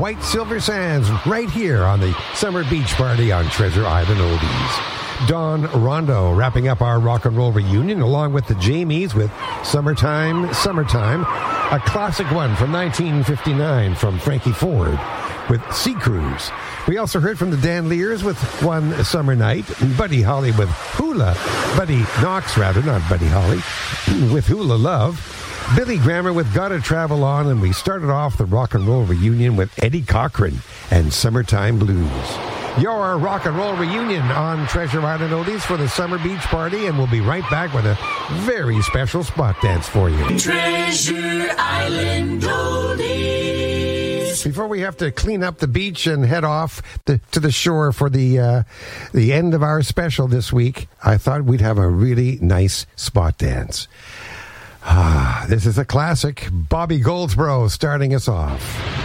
White Silver Sands right here on the Summer Beach Party on Treasure Island Oldies. Don Rondo wrapping up our rock and roll reunion along with the Jamies with Summertime, Summertime, a classic one from 1959 from Frankie Ford with Sea Cruise. We also heard from the Danliers with One Summer Night, Buddy Holly with Buddy Knox, not Buddy Holly, with Hula Love, Billy Grammer with Gotta Travel On, and we started off the rock and roll reunion with Eddie Cochran and Summertime Blues. Your rock and roll reunion on Treasure Island Oldies for the Summer Beach Party, and we'll be right back with a very special spot dance for you. Treasure Island Oldies. Before we have to clean up the beach and head off to the shore for the end of our special this week, I thought we'd have a really nice spot dance. This is a classic. Bobby Goldsboro starting us off.